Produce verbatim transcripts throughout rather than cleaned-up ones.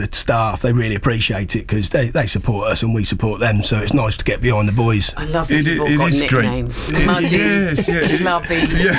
the staff, they really appreciate it because they, they support us and we support them, so it's nice to get behind the boys. I love that It, you've all it got is nicknames. great. Muddy, Yes, yeah, it- Clubby. Yeah.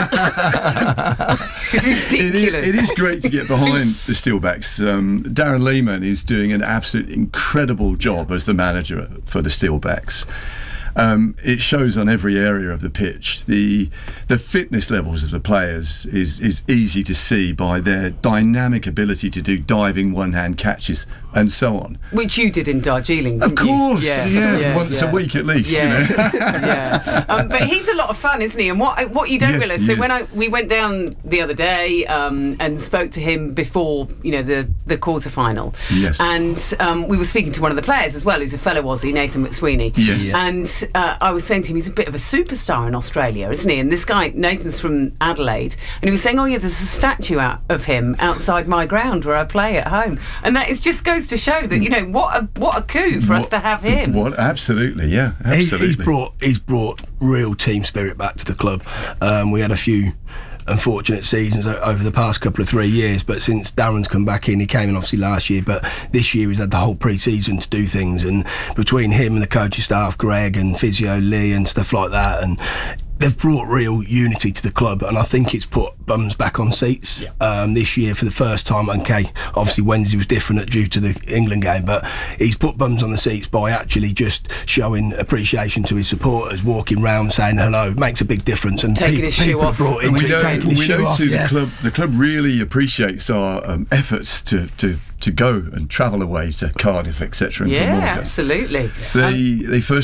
It is, Ridiculous. it is great to get behind the Steelbacks. Um, Darren Lehman is doing an absolute incredible job as the manager for the Steelbacks. Um, it shows on every area of the pitch. The the fitness levels of the players is is easy to see by their dynamic ability to do diving one-hand catches and so on. Which you did in Darjeeling, Of didn't you? course, Yeah, yes, yeah, once yeah. a week at least. Yes, You know? yeah. Um, but he's a lot of fun, isn't he? And what what you don't Yes, realise. he So is. when I we went down the other day um, and spoke to him before, you know, the the quarter final. Yes. And um, we were speaking to one of the players as well, who's a fellow Aussie, Nathan McSweeney. Yes. Yeah. And uh, I was saying to him, he's a bit of a superstar in Australia, isn't he? And this guy, Nathan's from Adelaide, and he was saying, oh yeah, there's a statue out of him outside my ground where I play at home, and that is just goes to show that, you know, what a what a coup for us What- to have him. What? Absolutely, yeah, He, absolutely. he's brought he's brought real team spirit back to the club. Um, we had a few unfortunate seasons o- over the past couple of three years, but since Darren's come back in, he came in obviously last year, but this year he's had the whole pre-season to do things, and between him and the coaching staff, Greg and physio Lee and stuff like that, and they've brought real unity to the club, and I think it's put bums back on seats um, this year for the first time. Okay, obviously Wednesday was different due to the England game, but he's put bums on the seats by actually just showing appreciation to his supporters, walking round saying hello. Makes a big difference, and Taking people, his shoe people off. are brought And into we it, know, taking his we shoe know off. too, yeah. the club the club really appreciates our um, efforts to, to, to go and travel away to Cardiff, et cetera. and Yeah, Glamorgan. absolutely. They they first